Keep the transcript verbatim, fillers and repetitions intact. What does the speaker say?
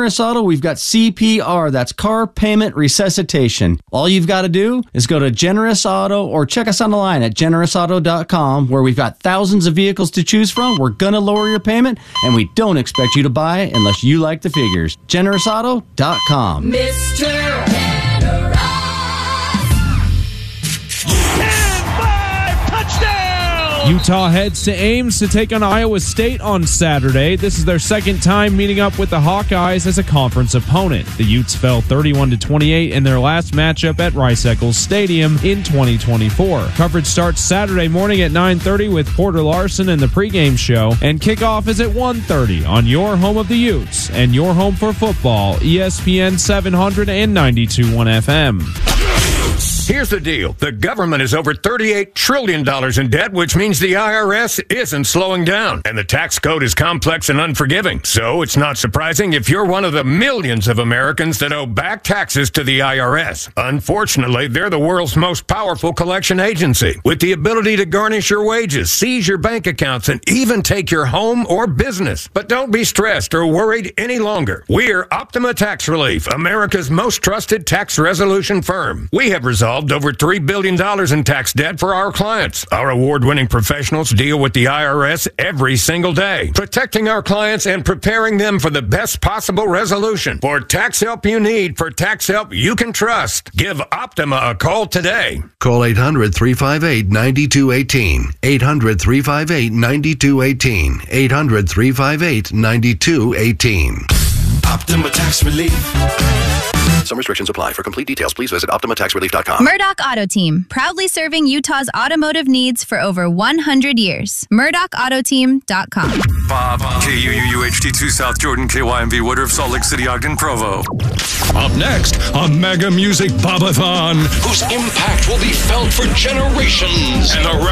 Generous Auto, we've got C P R. That's Car Payment Resuscitation. All you've got to do is go to Generous Auto or check us on the line at generous auto dot com, where we've got thousands of vehicles to choose from. We're going to lower your payment, and we don't expect you to buy unless you like the figures. generous auto dot com. Mister Generous. Utah heads to Ames to take on Iowa State on Saturday. This is their second time meeting up with the Hawkeyes as a conference opponent. The Utes fell thirty-one to twenty-eight in their last matchup at Rice-Eccles Stadium in twenty twenty-four. Coverage starts Saturday morning at nine thirty with Porter Larson and the pregame show, and kickoff is at one thirty on your home of the Utes and your home for football, E S P N seven hundred and ninety-two point one F M. Here's the deal. The government is over thirty-eight trillion dollars in debt, which means the I R S isn't slowing down. And the tax code is complex and unforgiving. So it's not surprising if you're one of the millions of Americans that owe back taxes to the I R S. Unfortunately, they're the world's most powerful collection agency, with the ability to garnish your wages, seize your bank accounts, and even take your home or business. But don't be stressed or worried any longer. We're Optima Tax Relief, America's most trusted tax resolution firm. We have resolved over three billion dollars in tax debt for our clients. Our award-winning professionals deal with the I R S every single day, protecting our clients and preparing them for the best possible resolution. For tax help you need, for tax help you can trust, give Optima a call today. Call eight hundred, three five eight, nine two one eight. eight hundred, three five eight, nine two one eight. eight hundred, three five eight, nine two one eight. Optima Tax Relief. Some restrictions apply. For complete details, please visit optima tax relief dot com. Murdoch Auto Team, proudly serving Utah's automotive needs for over one hundred years. murdoch auto team dot com. Bob, K U U U H D two South Jordan, K Y M V Woodruff, Salt Lake City, Ogden, Provo. Up next, a mega music bobathon whose impact will be felt for generations. And the